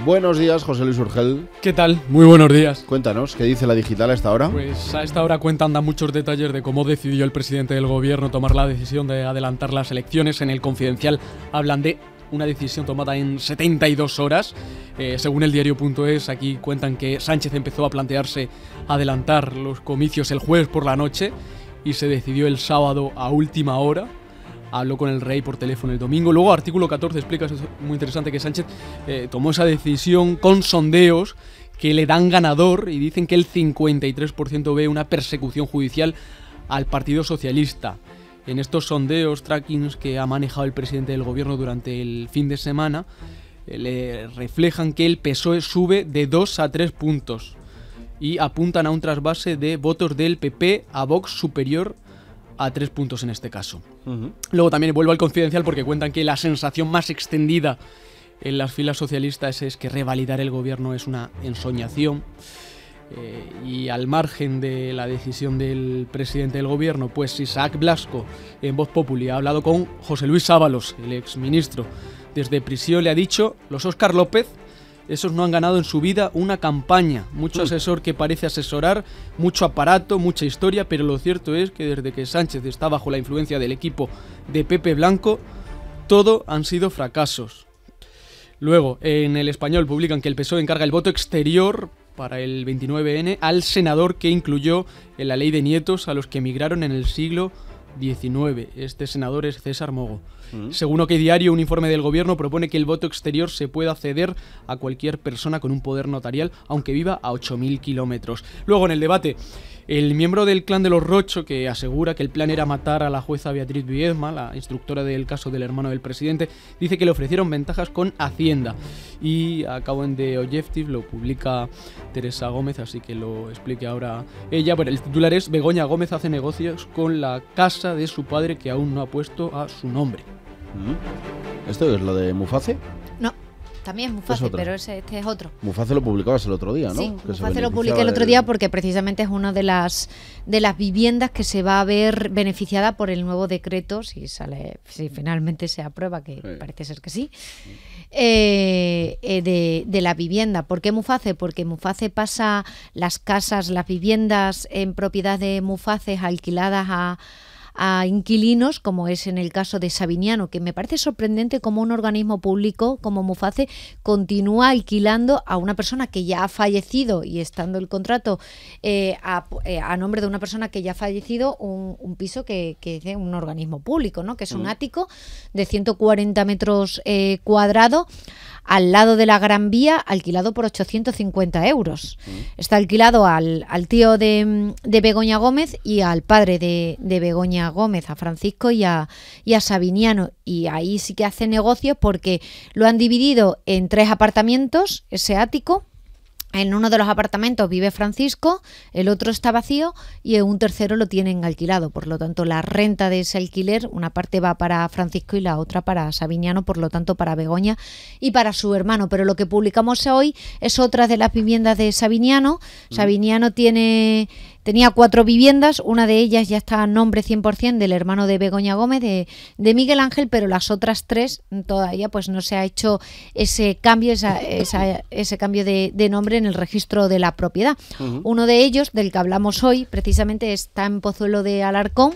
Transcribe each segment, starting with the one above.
Buenos días, José Luis Urgel. ¿Qué tal? Muy buenos días. Cuéntanos, ¿qué dice la Digital a esta hora? Pues a esta hora cuentan muchos detalles de cómo decidió el presidente del gobierno tomar la decisión de adelantar las elecciones. En El Confidencial hablan de una decisión tomada en 72 horas. Según el diario.es, aquí cuentan que Sánchez empezó a plantearse adelantar los comicios el jueves por la noche y se decidió el sábado a última hora. Habló con el rey por teléfono el domingo. Luego, artículo 14 explica, es muy interesante, que Sánchez tomó esa decisión con sondeos que le dan ganador y dicen que el 53% ve una persecución judicial al Partido Socialista. En estos sondeos, trackings que ha manejado el presidente del gobierno durante el fin de semana, le reflejan que el PSOE sube de 2 a 3 puntos y apuntan a un trasvase de votos del PP a Vox superior a 3 puntos en este caso. Luego también vuelvo al Confidencial porque cuentan que la sensación más extendida en las filas socialistas es que revalidar el gobierno es una ensoñación. Y al margen de la decisión del presidente del gobierno, pues Isaac Blasco en Voz Populi ha hablado con José Luis Ábalos, el exministro. Desde prisión le ha dicho: los Óscar López, esos no han ganado en su vida una campaña. Mucho asesor que parece asesorar, mucho aparato, mucha historia, pero lo cierto es que desde que Sánchez está bajo la influencia del equipo de Pepe Blanco, todo han sido fracasos. Luego, en El Español publican que el PSOE encarga el voto exterior para el 29N al senador que incluyó en la ley de nietos a los que emigraron en el siglo XIX. Este senador es César Mogo. Según OK Diario, un informe del gobierno propone que el voto exterior se pueda ceder a cualquier persona con un poder notarial, aunque viva a 8.000 kilómetros. Luego, en el debate, el miembro del clan de los Rocho, que asegura que el plan era matar a la jueza Beatriz Viedma, la instructora del caso del hermano del presidente, dice que le ofrecieron ventajas con Hacienda. Y a cabo en The Objective lo publica Teresa Gómez, así que lo explique ahora ella. Bueno, el titular es: Begoña Gómez hace negocios con la casa de su padre que aún no ha puesto a su nombre. ¿Esto es lo de Muface? No, también es Muface, pero este es otro. Muface lo publicabas el otro día, ¿no? Sí, Muface lo publiqué el otro día porque precisamente es una de las viviendas que se va a ver beneficiada por el nuevo decreto, si finalmente se aprueba, que parece ser que sí, de la vivienda. ¿Por qué Muface? Porque Muface pasa las casas, las viviendas en propiedad de Muface alquiladas a inquilinos, como es en el caso de Sabiniano, que me parece sorprendente cómo un organismo público como Muface continúa alquilando a una persona que ya ha fallecido y estando el contrato a nombre de una persona que ya ha fallecido un piso que es de un organismo público, ¿no? Que es un ático de 140 metros cuadrados al lado de la Gran Vía, alquilado por 850 euros. Está alquilado al tío de Begoña Gómez y al padre de Begoña Gómez, a Francisco y a Sabiniano. Y ahí sí que hace negocios porque lo han dividido en 3 apartamentos, ese ático. En uno de los apartamentos vive Francisco, el otro está vacío y en un tercero lo tienen alquilado. Por lo tanto, la renta de ese alquiler, una parte va para Francisco y la otra para Sabiniano, por lo tanto para Begoña y para su hermano. Pero lo que publicamos hoy es otra de las viviendas de Sabiniano. Sabiniano tenía 4 viviendas, una de ellas ya está a nombre 100% del hermano de Begoña Gómez, de Miguel Ángel, pero las otras 3 todavía pues no se ha hecho ese cambio, ese cambio de nombre en el registro de la propiedad. Uno de ellos, del que hablamos hoy, precisamente está en Pozuelo de Alarcón.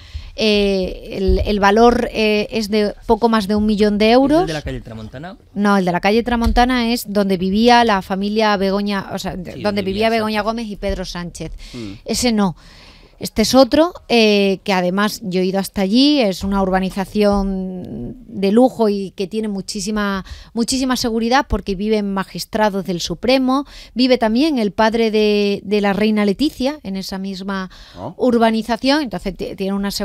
El valor es de poco más de 1 millón de euros. ¿Es el de la calle Tramontana? No, el de la calle Tramontana es donde vivía la familia Begoña, o sea, sí, donde vivía Begoña Gómez y Pedro Sánchez. Ese no. Este es otro, que además yo he ido hasta allí, es una urbanización de lujo y que tiene muchísima seguridad porque viven magistrados del Supremo, vive también el padre de la reina Leticia en esa misma urbanización, entonces tiene una seguridad